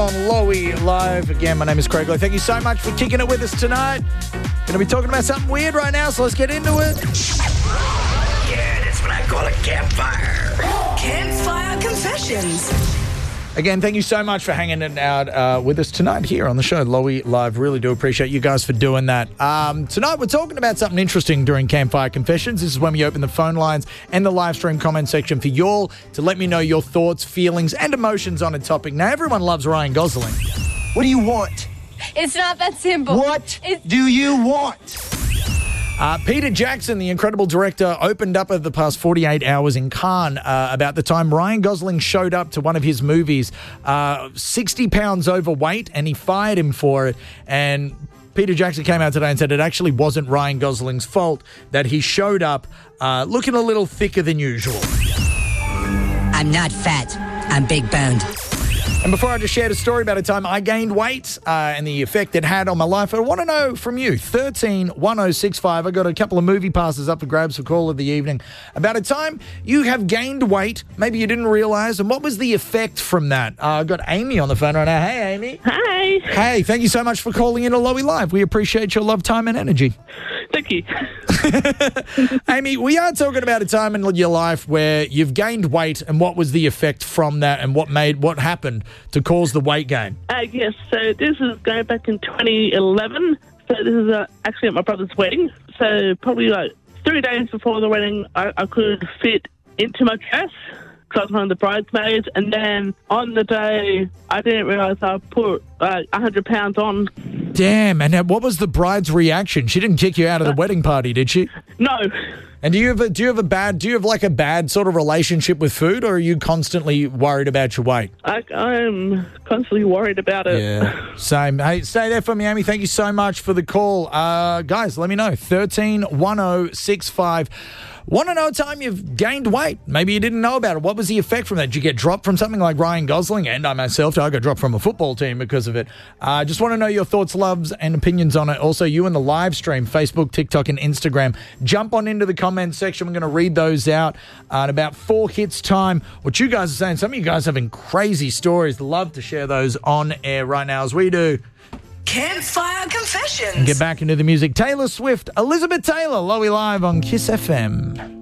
on Lowy Live. Again, my name is Craig Lowe. Thank you so much for kicking it with us tonight. Going to be talking about something weird right now, so let's get into it. Yeah, that's what I call a campfire. Campfire Confessions. Again, thank you so much for hanging out with us tonight here on the show, Lowy Live. Really do appreciate you guys for doing that. Tonight, we're talking about something interesting during Campfire Confessions. This is when we open the phone lines and the live stream comment section for y'all to let me know your thoughts, feelings, and emotions on a topic. Now, everyone loves Ryan Gosling. What do you want? It's not that simple. What do you want? Peter Jackson, the incredible director, opened up over the past 48 hours in Cannes about the time Ryan Gosling showed up to one of his movies, 60 pounds overweight, and he fired him for it. And Peter Jackson came out today and said it actually wasn't Ryan Gosling's fault, that he showed up looking a little thicker than usual. I'm not fat. I'm big boned. And before I just shared a story about a time I gained weight and the effect it had on my life, I want to know from you, 131065. I got a couple of movie passes up for grabs for call of the evening. About a time you have gained weight, maybe you didn't realize, and what was the effect from that? I've got Amy on the phone right now. Hey, Amy. Hi. Hey, thank you so much for calling in to Lowy Live. We appreciate your love, time, and energy. Thank you. Amy, we are talking about a time in your life where you've gained weight, and what was the effect from that, and what happened to cause the weight gain? Yes, so this is going back in 2011. So this is actually at my brother's wedding. So probably like 3 days before the wedding, I could fit into my dress because I was one of the bridesmaids. And then on the day, I didn't realise I put 100 pounds on. Damn, and what was the bride's reaction? She didn't kick you out of the wedding party, did she? No. And do you have a bad sort of relationship with food, or are you constantly worried about your weight? I'm constantly worried about it. Yeah, same. Hey, stay there for me, Amy. Thank you so much for the call. Guys, let me know. 131065. Want to know a time you've gained weight? Maybe you didn't know about it. What was the effect from that? Did you get dropped from something like Ryan Gosling? And I myself, I got dropped from a football team because of it. Just want to know your thoughts, loves, and opinions on it. Also, you in the live stream, Facebook, TikTok, and Instagram. Jump on into the comment section. We're going to read those out in about 4 hits time. What you guys are saying, some of you guys having crazy stories. Love to share those on air right now as we do. Campfire Confessions. And get back into the music. Taylor Swift, Elizabeth Taylor, Lowy Live on Kiss FM.